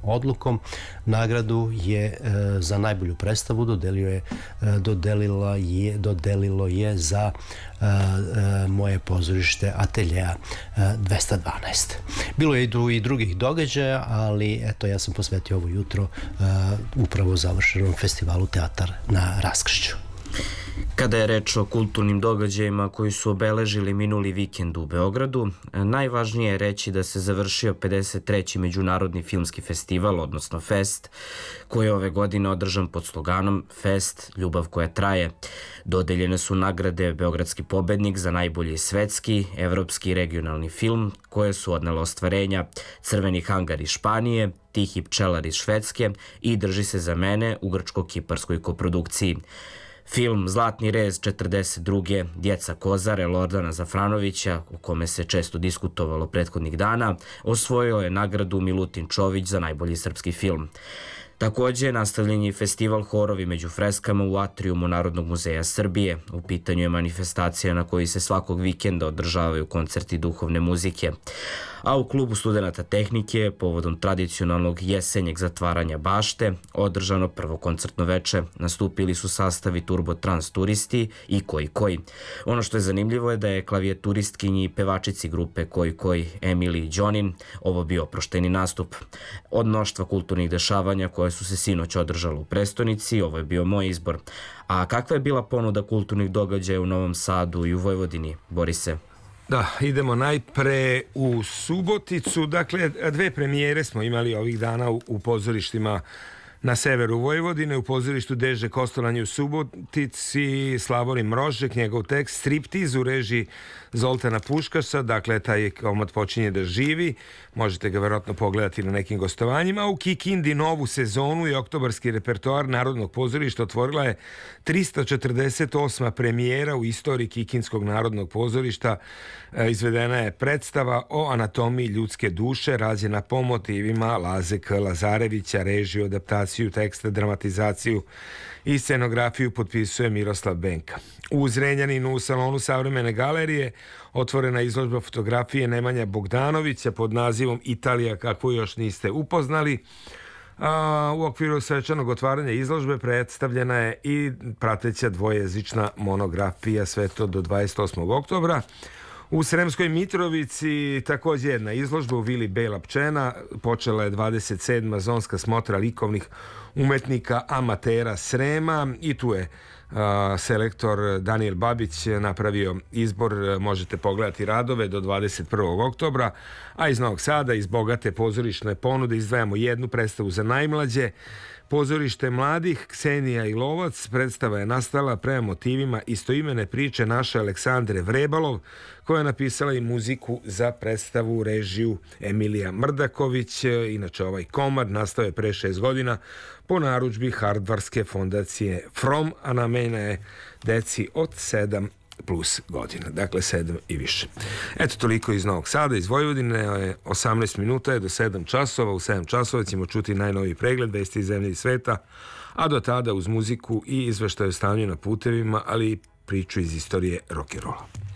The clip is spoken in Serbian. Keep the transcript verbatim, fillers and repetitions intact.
odlukom. Nagradu je za najbolju predstavu dodelio je, dodelila je, dodelilo je za moje pozorište Ateljea dvesta dvanaest. Bilo je i drugih događaja, ali eto, ja sam posvetio ovo jutro upravo završenom festivalu Teatar na Raskršću. Kada je reč o kulturnim događajima koji su obeležili minuli vikend u Beogradu, najvažnije je reći da se završio pedeset treći Međunarodni filmski festival, odnosno Fest, koji je ove godine održan pod sloganom Fest, ljubav koja traje. Dodeljene su nagrade Beogradski pobednik za najbolji svetski, evropski i regionalni film, koje su odnele ostvarenja Crveni hangar iz Španije, Tihi pčelar iz Švedske i Drži se za mene u grčko-kiparskoj koprodukciji. Film Zlatni rez četrdeset druge Djeca Kozare Lordana Zafranovića, o kome se često diskutovalo prethodnih dana, osvojio je nagradu Milutin Čović za najbolji srpski film. Takođe, nastavljen je festival Horovi među freskama u atrijumu Narodnog muzeja Srbije. U pitanju je manifestacija na kojoj se svakog vikenda održavaju koncerti duhovne muzike. A u klubu studenata tehnike, povodom tradicionalnog jesenjeg zatvaranja bašte, održano prvo koncertno veče, nastupili su sastavi Turbo Trans Turisti i Koji Koji. Ono što je zanimljivo je da je klavijaturistkinji i pevačici grupe Koji Koji, Emily Đonin, ovo bio oprošteni nastup. Od mnoštva kulturnih dešavanja koje su se sinoć održalo u prestonici, ovo je bio moj izbor. A kakva je bila ponuda kulturnih događaja u Novom Sadu i u Vojvodini, Borise? Da, idemo najpre u Suboticu. Dakle, dve premijere smo imali ovih dana u, u pozorištima na severu Vojvodine. U pozorištu Deže Kostolanje u Subotici Slavorin Mrožek, njegov tekst Striptiz u režiji Zoltana Puškaša. Dakle, taj komad počinje da živi. Možete ga verovatno pogledati na nekim gostovanjima. U Kikindi novu sezonu i oktobarski repertoar Narodnog pozorišta otvorila je trista četrdeset osma premijera u istoriji Kikindskog narodnog pozorišta. Izvedena je predstava o anatomiji ljudske duše, rađena po motivima Laze K. Lazarevića, režiju, adaptaciju teksta, dramatizaciju i scenografiju potpisuje Miroslav Benka. U Zrenjaninu u salonu Savremene galerije otvorena izložba fotografije Nemanja Bogdanovića pod nazivom Italija kakvu još niste upoznali. A, u okviru svečanog otvaranja izložbe predstavljena je i prateća dvojezična monografija, sve to do dvadeset osmog oktobra. U Sremskoj Mitrovici također jedna izložba u Vili Bela Pčena. Počela je dvadeset sedma zonska smotra likovnih umetnika amatera Srema i tu je a, selektor Daniel Babić napravio izbor. Možete pogledati radove do dvadeset prvog oktobra. A iz Novog Sada, iz bogate pozorišne ponude, izdvajamo jednu predstavu za najmlađe. Pozorište mladih Ksenija i Lovac. Predstava je nastala prema motivima istoimene priče naše Aleksandre Vrebalov, koja je napisala i muziku za predstavu, režiju Emilija Mrdaković. Inače, ovaj komad nastao je pre šest godina po narudžbi Hardvarske fondacije From, a namenjena je deci od sedam plus godina, dakle sedam i više. Eto, toliko iz Novog Sada, iz Vojvodine. osamnaest minuta je do sedam časova. U sedam časova ćemo čuti najnoviji pregled vesti iz zemlje i sveta, a do tada uz muziku i izveštaje o stanju na putevima, ali i priču iz istorije rock'n'rolla.